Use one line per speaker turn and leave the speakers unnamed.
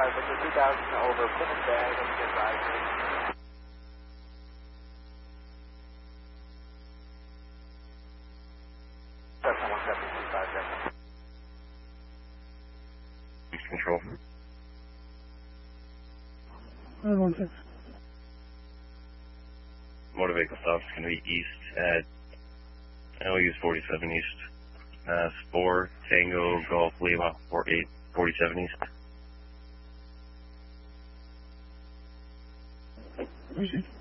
Victor 2000 over Plymouth Bay, and get advisory. Cessna 1725, Delta.
East Control. Motor vehicle stop is going to be east at, I'll use 47 east. 4 Tango Golf Lima 48 47 east.